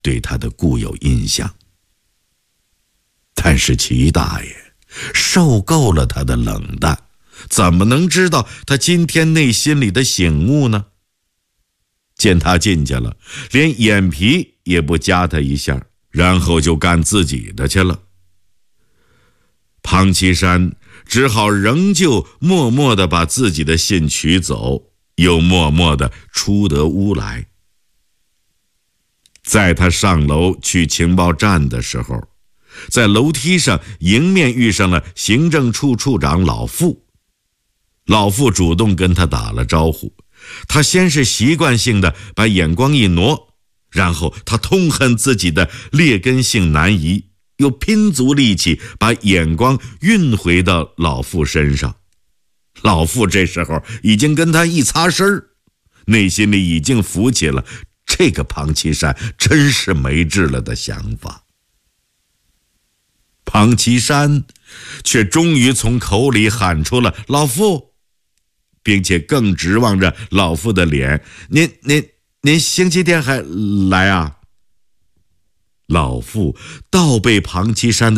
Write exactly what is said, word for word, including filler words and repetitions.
对他的固有印象。但是齐大爷受够了他的冷淡，怎么能知道他今天内心里的醒悟呢？见他进去了，连眼皮也不夹他一下，然后就干自己的去了。庞七山只好仍旧默默地把自己的信取走，又默默地出得屋来。在他上楼去情报站的时候，在楼梯上迎面遇上了行政处处长老傅。老傅主动跟他打了招呼，他先是习惯性的把眼光一挪，然后他痛恨自己的劣根性难移，又拼足力气把眼光运回到老傅身上。老傅这时候已经跟他一擦身，内心里已经浮起了这个庞七山真是没治了的想法。庞七山却终于从口里喊出了老傅，并且更指望着老傅的脸，您您您星期天还来啊？老傅倒被庞七山的